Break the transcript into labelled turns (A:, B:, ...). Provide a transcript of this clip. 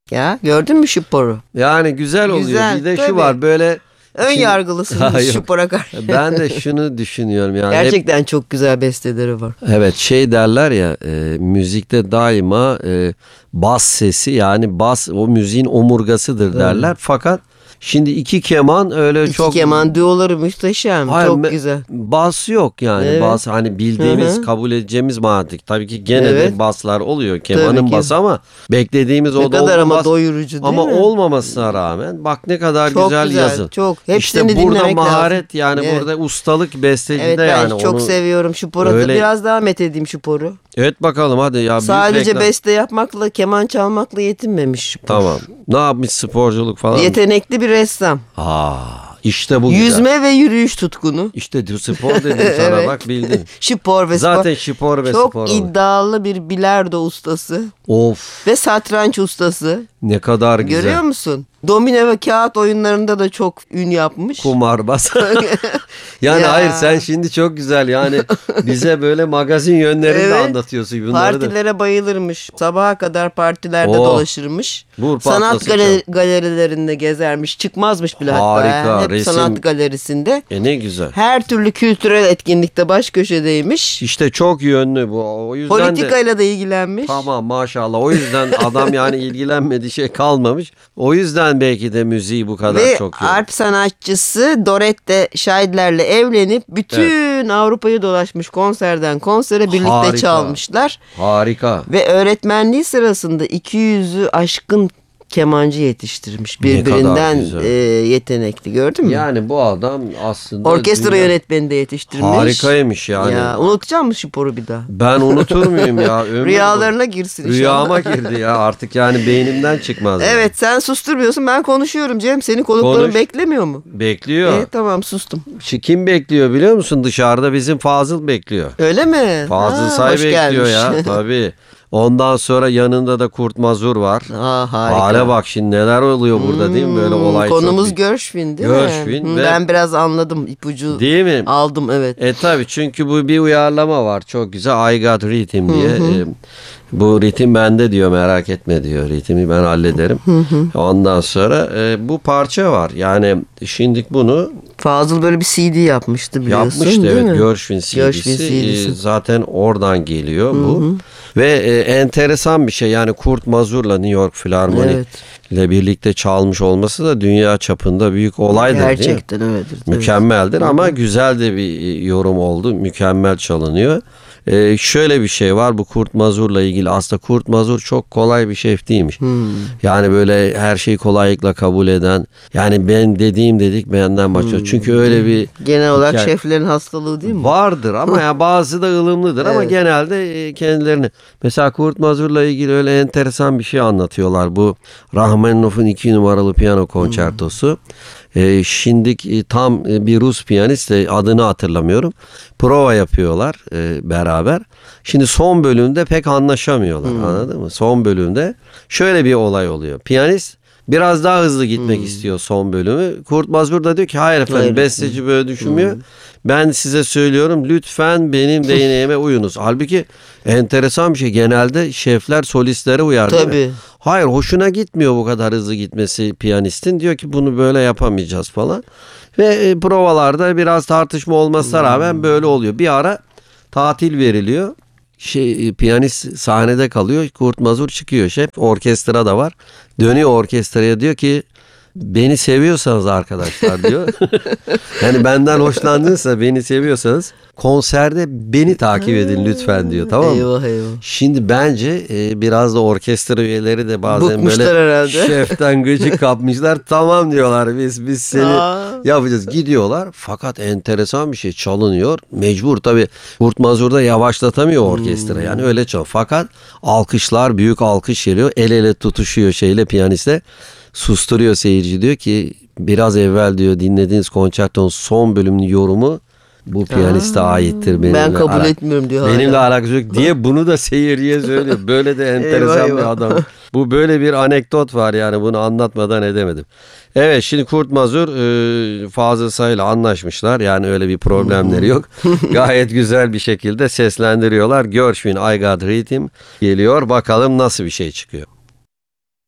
A: Ya gördün mü Şüpor'u?
B: Yani güzel oluyor.
A: Güzel,
B: Bir de
A: tabii.
B: şu var böyle.
A: Ön yargılısın Şüpor'a karşı.
B: Ben de şunu düşünüyorum yani.
A: Gerçekten çok güzel besteleri var.
B: Evet, şey derler ya, müzikte daima bas sesi, yani bas o müziğin omurgasıdır derler. Fakat şimdi iki keman öyle
A: İki
B: çok...
A: keman düoları muhteşem.
B: Hayır,
A: çok güzel.
B: Bas yok yani.
A: Evet.
B: Bas hani bildiğimiz,
A: Hı hı.
B: kabul edeceğimiz mantık. Tabii ki gene
A: Evet.
B: de baslar oluyor.
A: Tabii
B: Kemanın
A: ki.
B: bası ama beklediğimiz
A: Ne
B: o da
A: kadar ama
B: olmaz.
A: doyurucu değil
B: Ama
A: mi?
B: olmamasına rağmen bak ne kadar
A: Çok
B: güzel yazın.
A: Çok. Hepsini
B: İşte burada
A: dinlemek
B: maharet
A: lazım.
B: yani,
A: Evet.
B: burada ustalık bestecide
A: Evet, ben
B: yani.
A: çok
B: onu...
A: seviyorum Şüpor'u.
B: Öyle...
A: Biraz daha methedeyim Şüpor'u.
B: Evet bakalım hadi ya.
A: Sadece beste yapmakla, keman çalmakla yetinmemiş Şüpor.
B: Tamam. Ne yapmış, sporculuk falan?
A: Yetenekli bir ressam.
B: İşte bu güzel.
A: Yüzme ve yürüyüş tutkunu.
B: İşte spor dedim sana
A: Evet.
B: bak bildin.
A: Spor ve
B: Zaten
A: spor.
B: spor ve
A: Çok
B: spor.
A: Çok iddialı bir bilardo ustası.
B: Of.
A: Ve satranç ustası.
B: Ne kadar güzel.
A: Görüyor musun? Domino ve kağıt oyunlarında da çok ün yapmış.
B: Kumarbaz. Yani
A: Ya.
B: hayır, sen şimdi çok güzel yani bize böyle magazin yönlerini de anlatıyorsun bunları.
A: Partilere bayılırmış. Sabaha kadar partilerde dolaşırmış. Sanat galerilerinde gezermiş. Çıkmazmış bile
B: harika,
A: hatta. Hep
B: resim.
A: Sanat galerisinde.
B: Ne güzel.
A: Her türlü kültürel etkinlikte baş köşedeymiş.
B: İşte çok yönlü bu. O yüzden
A: politikayla da ilgilenmiş.
B: Tamam, maşallah. O yüzden adam yani ilgilenmediği şey kalmamış. O yüzden belki de müziği bu kadar
A: ve
B: çok
A: yok. Arp sanatçısı Dorette Scheidler'le evlenip bütün Avrupa'yı dolaşmış, konserden konsere birlikte çalmışlar.
B: Harika.
A: Ve öğretmenliği sırasında 200'ü aşkın kemancı yetiştirmiş. Birbirinden yetenekli, gördün mü?
B: Yani bu adam aslında...
A: Orkestra yönetmeni de yetiştirmiş.
B: Harikaymış yani.
A: Ya, unutacak mısın Şüpor'u bir daha?
B: Ben unutur muyum ya?
A: Rüyalarına girsin inşallah.
B: Rüyama girdi ya, artık yani beynimden çıkmaz.
A: Evet
B: yani.
A: Sen susturmuyorsun, ben konuşuyorum Cem. Senin konukların beklemiyor mu?
B: Bekliyor.
A: Tamam, sustum.
B: Kim bekliyor biliyor musun? Dışarıda bizim Fazıl bekliyor.
A: Öyle mi?
B: Fazıl Say bekliyor gelmiş. Ya tabii. Ondan sonra yanında da Kurt Mazur var.
A: Harika.
B: Hale bak şimdi neler oluyor burada değil mi? Böyle olay
A: konumuz
B: çok...
A: Gershwin değil
B: Gershwin
A: mi?
B: ve...
A: Ben biraz anladım, ipucu
B: değil mi?
A: Aldım, evet.
B: Tabii, çünkü bu bir uyarlama var çok güzel. I Got Rhythm diye. Bu ritim bende diyor, merak etme diyor. Ritmi ben hallederim. Ondan sonra bu parça var. Yani şimdi bunu...
A: Fazıl böyle bir CD yapmıştı biliyorsun.
B: Yapmıştı
A: değil mi?
B: Gershwin CD'si. Zaten oradan geliyor bu. Ve enteresan bir şey yani, Kurt Mazur'la New York Philharmonic ile birlikte çalmış olması da dünya çapında büyük olaydır.
A: Gerçekten öyledir.
B: Mükemmeldir ama güzel de bir yorum oldu. Mükemmel çalınıyor. Şöyle bir şey var bu Kurt Mazur'la ilgili. Aslında Kurt Mazur çok kolay bir şef değilmiş. Yani böyle her şeyi kolaylıkla kabul eden, yani ben dediğim dedik benden başlıyor. Çünkü öyle bir...
A: Genel olarak şeflerin hastalığı değil mi?
B: Vardır ama ya bazı da ılımlıdır ama genelde kendilerini... Mesela Kurt Mazur'la ilgili öyle enteresan bir şey anlatıyorlar. Bu Rahmaninof'un 2 numaralı piyano konçertosu. Şimdi tam bir Rus piyanist, adını hatırlamıyorum. Prova yapıyorlar beraber. Şimdi son bölümde pek anlaşamıyorlar. Anladın mı? Son bölümde şöyle bir olay oluyor. Piyanist biraz daha hızlı gitmek istiyor son bölümü. Kurt Mazur da diyor ki hayır efendim, besteci böyle düşünmüyor. Ben size söylüyorum, lütfen benim değneğime uyunuz. Halbuki enteresan bir şey. Genelde şefler solistlere uyar.
A: Tabii.
B: Hayır, hoşuna gitmiyor bu kadar hızlı gitmesi piyanistin. Diyor ki bunu böyle yapamayacağız falan. Ve provalarda biraz tartışma olmasına rağmen böyle oluyor. Bir ara tatil veriliyor. Piyanist sahnede kalıyor. Kurt Mazur çıkıyor, şef. Orkestra da var. Dönüyor orkestraya, diyor ki beni seviyorsanız arkadaşlar diyor. Yani benden hoşlandıysa, beni seviyorsanız konserde beni takip edin lütfen diyor, tamam mı?
A: Eyvah.
B: Şimdi bence biraz da orkestra üyeleri de bazen
A: bıkmışlar
B: böyle
A: herhalde.
B: Şeften gıcık kapmışlar. Tamam diyorlar, biz seni yapacağız. Gidiyorlar fakat enteresan bir şey çalınıyor. Mecbur tabii Kurt Mazur da yavaşlatamıyor orkestra, yani öyle çal. Fakat alkışlar, büyük alkış geliyor. El ele tutuşuyor piyaniste. Susturuyor seyirci, diyor ki biraz evvel diyor dinlediğiniz konçertonun son bölümünün yorumu bu piyaniste aittir.
A: Ben kabul etmiyorum diyor.
B: Benimle alakası yok diye bunu da seyirciye söylüyor. Böyle de enteresan bir adam. Bu böyle bir anekdot var yani, bunu anlatmadan edemedim. Evet, şimdi Kurt Mazur Fazıl Say'la anlaşmışlar. Yani öyle bir problemleri yok. Gayet güzel bir şekilde seslendiriyorlar. Gershwin I Got Rhythm geliyor. Bakalım nasıl bir şey çıkıyor.